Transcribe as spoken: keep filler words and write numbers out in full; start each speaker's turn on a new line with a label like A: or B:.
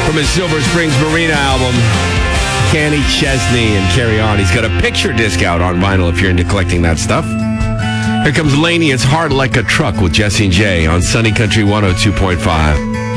A: from his Silver Springs Marina album, Kenny Chesney and Carry On. He's got a picture disc out on vinyl if you're into collecting that stuff. Here comes Laney. It's Hard Like a Truck with Jesse and Jay on Sunny Country one oh two point five.